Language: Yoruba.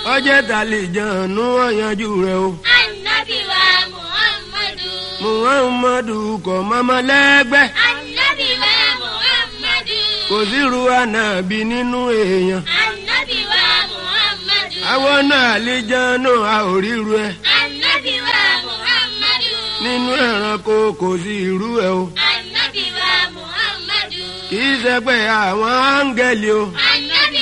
ọjẹ́ tàlejànú ọ̀yanjú rẹ̀ o. Ànábì wa Muhammadu. Muhammadu kò mọ́mọ́ lẹ́gbẹ́. Ànábì wa Muhammadu. Kò sírú ànábì nínú èèyàn. Ànábì wa Muhammadu. Àwọn náà àlejànú a ò ríru ẹ. Ànábì wa Muhammadu. Nínú ẹranko kò sí irú ẹ o. Ànábì wa Muhammadu. Kì í ṣe pé àwọn áńgẹ́lì o.